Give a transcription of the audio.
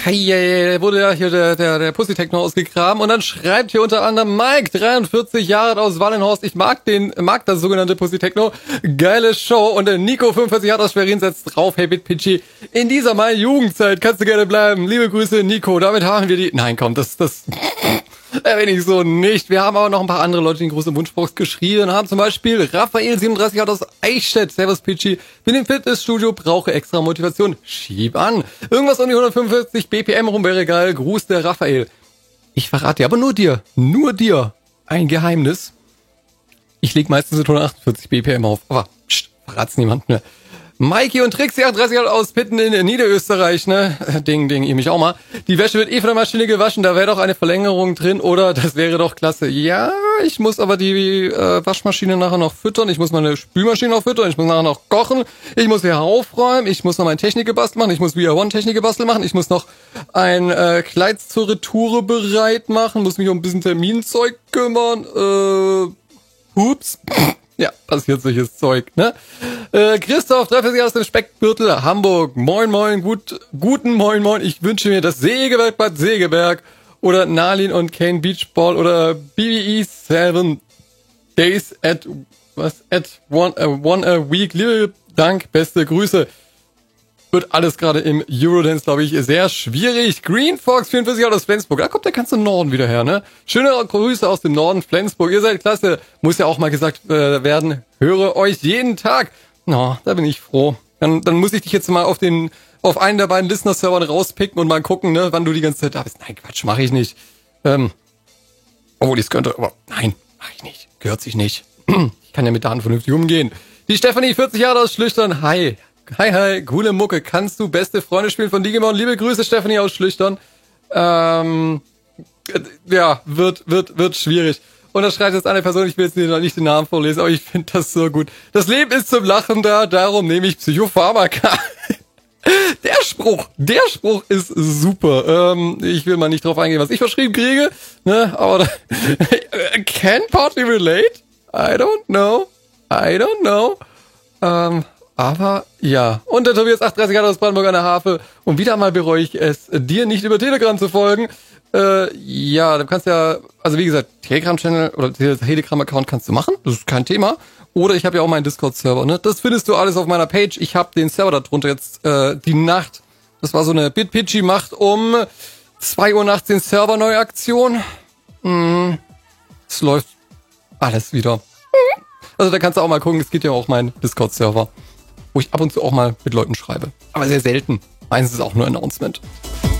Hey, wurde ja hier der Pussy-Techno ausgegraben und dann schreibt hier unter anderem Mike, 43 Jahre alt aus Wallenhorst, ich mag das sogenannte Pussy-Techno, geile Show und der Nico, 45 Jahre aus Schwerin, setzt drauf, hey Bitpitchy, in dieser meiner Jugendzeit kannst du gerne bleiben, liebe Grüße Nico, damit haben wir die, nein komm, das erwähne ich so nicht. Wir haben aber noch ein paar andere Leute, die eine große Wunschbox geschrieben haben. Zum Beispiel Raphael, 37 Jahre aus Eichstätt. Servus Pitchy. Bin im Fitnessstudio, brauche extra Motivation. Schieb an. Irgendwas um die 145 BPM rum wäre geil. Gruß der Raphael. Ich verrate dir, aber nur dir, ein Geheimnis. Ich leg meistens mit 148 BPM auf. Aber verrat's niemand mehr. Mikey und Trixie, 38 Jahre aus Pitten in Niederösterreich, ne? Ding, ihr mich auch mal. Die Wäsche wird von der Maschine gewaschen, da wäre doch eine Verlängerung drin, oder? Das wäre doch klasse. Ja, ich muss aber die Waschmaschine nachher noch füttern, ich muss meine Spülmaschine noch füttern, ich muss nachher noch kochen, ich muss hier aufräumen, ich muss noch mein Technikgebastel machen, ich muss VR One Technikgebastel machen, ich muss noch ein Kleid zur Retoure bereit machen, muss mich um ein bisschen Terminzeug kümmern, ups. Ja, passiert solches Zeug, ne? Christoph, 43 Jahre aus dem Speckgürtel, Hamburg. Moin, guten Moin. Ich wünsche mir das Sägewerk Bad Segeberg oder Nalin und Kane Beachball oder BBE 7 Days at one a week. Liebe Dank, beste Grüße. Wird alles gerade im Eurodance, glaube ich, sehr schwierig. Green Fox, 44 Jahre aus Flensburg. Da kommt der ganze Norden wieder her, ne? Schöne Grüße aus dem Norden, Flensburg. Ihr seid klasse. Muss ja auch mal gesagt werden. Höre euch jeden Tag. Na, da bin ich froh. Dann muss ich dich jetzt mal auf einen der beiden Listener-Servern rauspicken und mal gucken, ne, wann du die ganze Zeit da bist. Nein, Quatsch, mache ich nicht. Obwohl ich es könnte, aber nein, mache ich nicht. Gehört sich nicht. Ich kann ja mit Daten vernünftig umgehen. Die Stefanie, 40 Jahre aus Schlüchtern. Hi, coole Mucke. Kannst du beste Freunde spielen von Digimon? Liebe Grüße, Stefanie aus Schlüchtern. Ja, wird schwierig. Und da schreibt jetzt eine Person, ich will jetzt nicht den Namen vorlesen, aber ich finde das so gut. Das Leben ist zum Lachen da, darum nehme ich Psychopharmaka. Der Spruch ist super. Ich will mal nicht drauf eingehen, was ich verschrieben kriege, ne? Aber can partly relate? I don't know. Aber ja. Und der Tobias, 38 Jahre aus Brandenburg an der Havel. Und wieder mal bereue ich es, dir nicht über Telegram zu folgen. Ja, du kannst ja, also wie gesagt, Telegram-Channel oder Telegram-Account kannst du machen. Das ist kein Thema. Oder ich habe ja auch meinen Discord-Server, ne? Das findest du alles auf meiner Page. Ich habe den Server da drunter jetzt die Nacht. Das war so eine Bitpitchy macht um 2 Uhr nachts den Server neue Aktion. Es läuft alles wieder. Also da kannst du auch mal gucken. Es geht ja auch mein Discord-Server, wo ich ab und zu auch mal mit Leuten schreibe. Aber sehr selten. Meins ist auch nur Announcement.